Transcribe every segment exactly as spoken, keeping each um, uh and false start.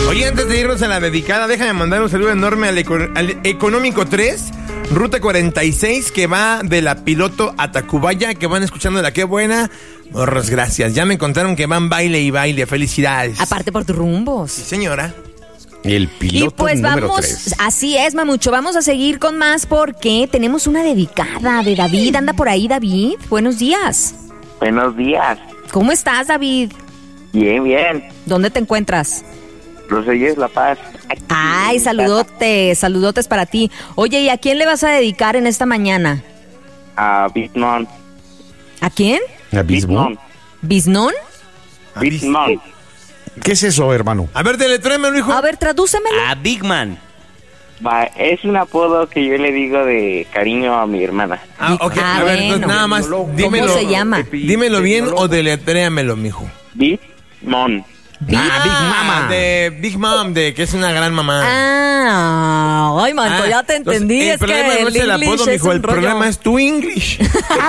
Oye, antes de irnos a la dedicada, déjame mandar un saludo enorme al, eco- al Económico tres, Ruta cuarenta y seis, que va de la Piloto a Tacubaya, que van escuchando la Qué Buena. Morros, gracias. Ya me contaron que van baile y baile. Felicidades. Aparte por tus rumbos. Sí, señora. El piloto Y pues número vamos, tres. así es, Mamucho, vamos a seguir con más porque tenemos una dedicada de David. Anda por ahí, David. Buenos días. Buenos días. ¿Cómo estás, David? Bien, bien. ¿Dónde te encuentras? Roselles La Paz. Ay, saludotes, saludotes para ti. Oye, ¿y a quién le vas a dedicar en esta mañana? A Bitmon. ¿A quién? ¿Abismo? ¿Biznón? Bitmon. ¿Qué es eso, hermano? A ver, deletrémelo, hijo. A ver, tradúcemelo. A Big Man. Va, es un apodo que yo le digo de cariño a mi hermana. Ah, ok. Ah, a ver, bueno. entonces nada más. ¿Cómo Dímelo, se llama? Dímelo bien o deletréamelo, mijo. Bitmon. Ah, Big Mama. De Big Mom, de que es una gran mamá. Ah, ay, manto, Ah, ya te entonces, entendí. el Es problema que no el es el apodo, English mijo. es El un rollo. problema es tu English.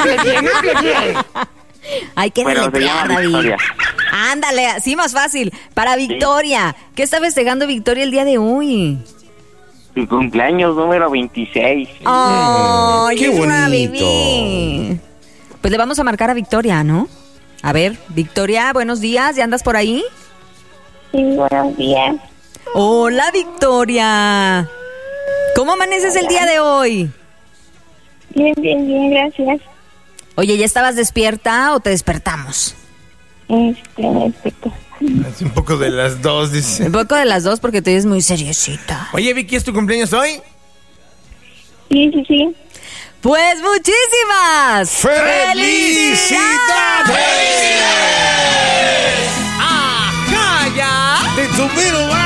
Hay que Bueno, se deletrear, llama David. Victoria. Ándale, así más fácil. Para Victoria. ¿Qué está festejando Victoria el día de hoy? Su cumpleaños número veintiséis. ¡Ay, qué es una bonito! bebé! Pues le vamos a marcar a Victoria, ¿no? A ver, Victoria, buenos días. ¿Ya andas por ahí? Sí, buenos días. Hola, Victoria. ¿Cómo amaneces el día de hoy? Bien, bien, bien, gracias. Oye, ¿ya estabas despierta o te despertamos? Este, respecto. Es un poco de las dos, dice. Un poco de las dos porque tú eres muy seriosita. Oye, Vicky, ¿es tu cumpleaños hoy? Sí, sí, sí. Pues muchísimas ¡Felicidades! ¡Ajá, ya! ¡Te supero, va!